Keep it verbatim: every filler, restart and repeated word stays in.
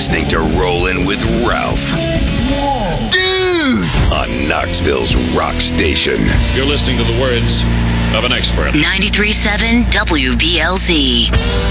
listening to Rollin' with Ralph. Whoa. Dude! On Knoxville's rock station. You're listening to the words of an expert. ninety-three point seven W B L Z.